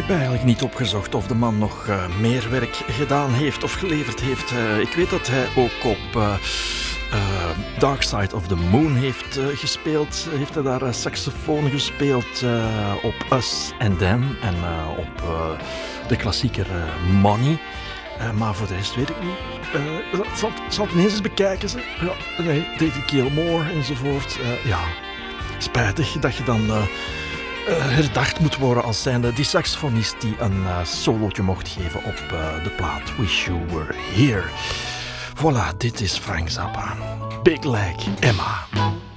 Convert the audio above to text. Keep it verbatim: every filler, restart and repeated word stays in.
heb eigenlijk niet opgezocht of de man nog uh, meer werk gedaan heeft of geleverd heeft. Uh, ik weet dat hij ook op uh, uh, Dark Side of the Moon heeft uh, gespeeld. Heeft hij daar uh, saxofoon gespeeld uh, op Us and Them en uh, op uh, de klassieker uh, Money. Uh, maar voor de rest weet ik niet. Uh, zal, zal het ineens eens bekijken. Ze? Ja, nee, David Gilmour enzovoort. Uh, ja, spijtig dat je dan... Uh, Uh, herdacht moet worden als zijnde die saxofonist die een uh, solootje mocht geven op uh, de plaat Wish You Were Here. Voilà, dit is Frank Zappa. Big Leg Emma.